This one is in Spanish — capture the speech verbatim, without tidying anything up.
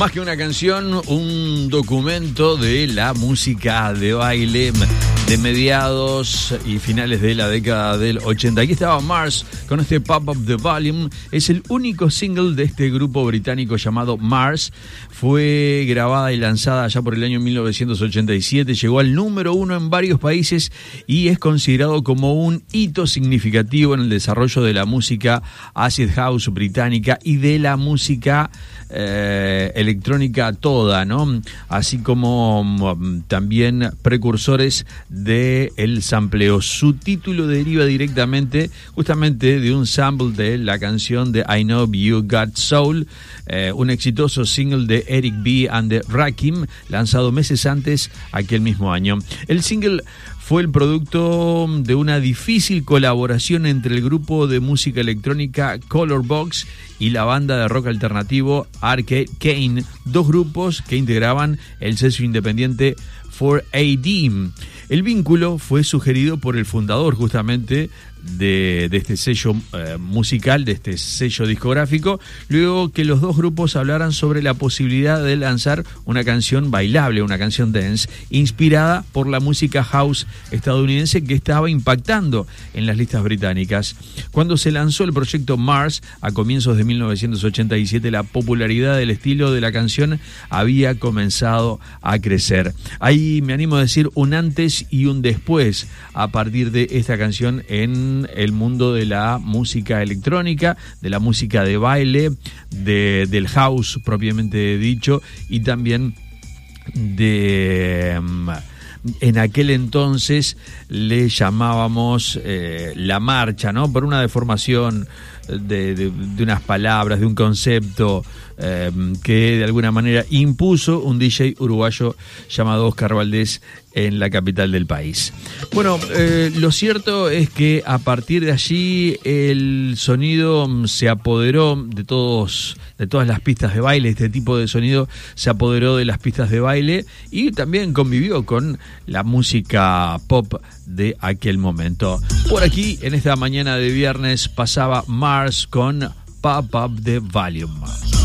Más que una canción, un documento de la música de baile de mediados y finales de la década del ochenta. Aquí estaba Mars con este Pop Up the Volume. Es el único single de este grupo británico llamado Mars. Fue grabada y lanzada allá por el año mil novecientos ochenta y siete. Llegó al número uno en varios países y es considerado como un hito significativo en el desarrollo de la música acid house británica y de la música eh, electrónica toda, ¿no? Así como um, también precursores de el sampleo. Su título deriva directamente justamente de un sample de la canción de I Know You Got Soul, eh, un exitoso single de Eric B. and the Rakim, lanzado meses antes aquel mismo año. El single fue el producto de una difícil colaboración entre el grupo de música electrónica Colorbox y la banda de rock alternativo Arcade Kane, dos grupos que integraban el sello independiente cuatro A D. El vínculo fue sugerido por el fundador justamente de, de este sello eh, musical, de este sello discográfico, luego que los dos grupos hablaran sobre la posibilidad de lanzar una canción bailable, una canción dance, inspirada por la música house estadounidense que estaba impactando en las listas británicas. Cuando se lanzó el proyecto Mars a comienzos de mil novecientos ochenta y siete, la popularidad del estilo de la canción había comenzado a crecer. Ahí me animo a decir un antes y un después a partir de esta canción en el mundo de la música electrónica, de la música de baile, de, del house propiamente dicho, y también de... en aquel entonces le llamábamos eh, la marcha, ¿no? Por una deformación de, de, de unas palabras, de un concepto eh, que de alguna manera impuso un D J uruguayo llamado Oscar Valdés en la capital del país. Bueno, eh, lo cierto es que a partir de allí el sonido se apoderó de todos, de todas las pistas de baile. Este tipo de sonido se apoderó de las pistas de baile y también convivió con la música pop de aquel momento. Por aquí, en esta mañana de viernes, pasaba Mars con Pop Up the Volume.